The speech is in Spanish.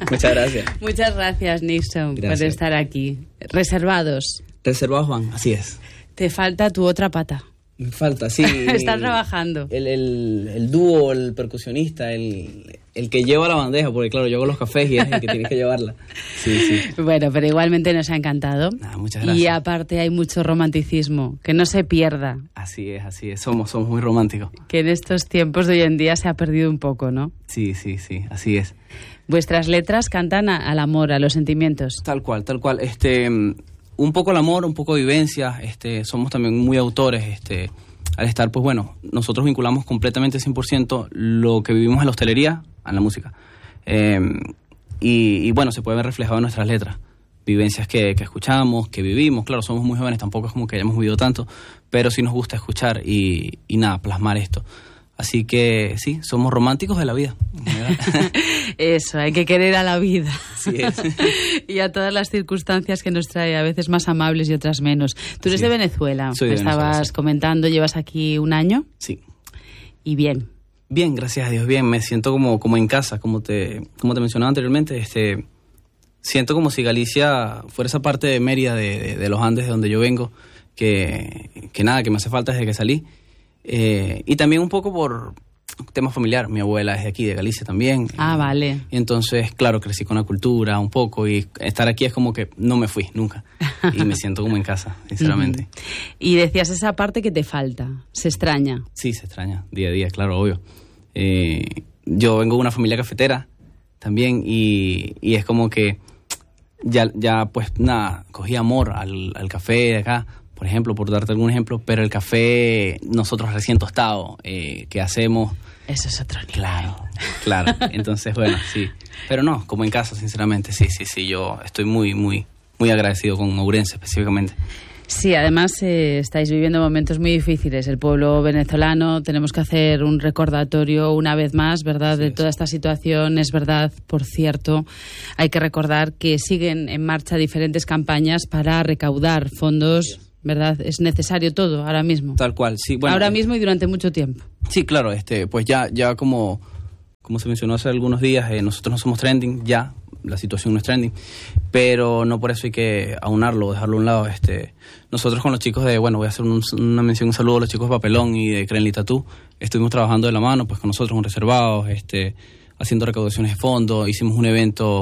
Muchas gracias. Muchas gracias, Nixon, por estar aquí. Reservados. Reservados, Juan, así es. Te falta tu otra pata. Me falta, sí. Estás trabajando. El dúo, el percusionista, el que lleva la bandeja, porque claro, yo hago los cafés y es el que tiene que llevarla. Sí, sí. Bueno, pero igualmente nos ha encantado. Muchas gracias. Y aparte hay mucho romanticismo, que no se pierda. Así es. Somos muy románticos. Que en estos tiempos de hoy en día se ha perdido un poco, ¿no? Sí, así es. Vuestras letras cantan al amor, a los sentimientos. Tal cual. Un poco el amor, un poco vivencia, somos también muy autores, al estar, pues bueno, nosotros vinculamos completamente 100% lo que vivimos en la hostelería a la música. Y bueno, se puede ver reflejado en nuestras letras, vivencias que escuchamos, que vivimos. Claro, somos muy jóvenes, tampoco es como que hayamos vivido tanto, pero sí nos gusta escuchar y nada, plasmar esto. Así que sí, somos románticos de la vida. Eso, hay que querer a la vida. Así es. Y a todas las circunstancias que nos trae, a veces más amables y otras menos. Tú eres de Venezuela. Soy de Venezuela, estabas comentando, ¿llevas aquí un año? Sí. ¿Y bien? Bien, gracias a Dios, bien. Me siento como en casa, como te mencionaba anteriormente. Siento como si Galicia fuera esa parte de Mérida, de los Andes, de donde yo vengo, que nada, que me hace falta desde que salí. Y también un poco por tema familiar. Mi abuela es de aquí, de Galicia también. Vale. Y entonces, claro, crecí con la cultura un poco y estar aquí es como que no me fui nunca. Y me siento como en casa, sinceramente. Y decías esa parte que te falta, se extraña. Sí, se extraña, día a día, claro, obvio. Yo vengo de una familia cafetera también y es como que ya pues nada, cogí amor al café de acá. Por ejemplo, por darte algún ejemplo, pero el café, nosotros recién tostado, que hacemos... Eso es otro nivel. Claro. Entonces, bueno, sí. Pero no, como en casa, sinceramente, sí. Yo estoy muy agradecido con Ourense, específicamente. Sí, además estáis viviendo momentos muy difíciles. El pueblo venezolano, tenemos que hacer un recordatorio una vez más, ¿verdad?, de toda esta situación. Es verdad, por cierto, hay que recordar que siguen en marcha diferentes campañas para recaudar fondos... ¿Verdad? Es necesario todo ahora mismo. Tal cual, sí. Bueno, ahora mismo y durante mucho tiempo. Sí, claro, pues ya como se mencionó hace algunos días, nosotros no somos trending, ya, la situación no es trending, pero no por eso hay que aunarlo, dejarlo a un lado. Nosotros con los chicos voy a hacer una mención, un saludo a los chicos de Papelón y de Crenly Tattoo, estuvimos trabajando de la mano, pues con nosotros, con Reservados, haciendo recaudaciones de fondos, hicimos un evento